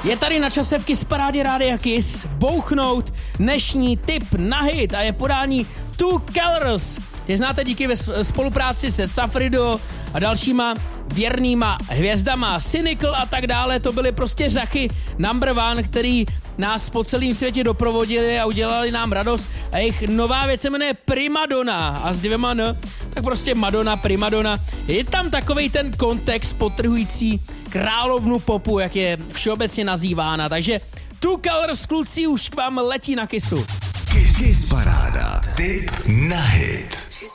Je tady na čase v Kiss Parádě Rádia Kiss bouchnout dnešní tip na hit a je podání Two Colors. Ty znáte díky ve spolupráci se Safrido a dalšíma věrnýma hvězdama, Cynical a tak dále. To byly prostě řachy number one, který nás po celém světě doprovodili a udělali nám radost. A jejich nová věc se jmenuje Primadonna a s dvěma N, tak prostě Madonna, Primadonna. Je tam takovej ten kontext potrhující královnu popu, jak je všeobecně nazývána. Takže Two Colors, kluci, už k vám letí na Kissu. Kiss Paráda. Tip na hit.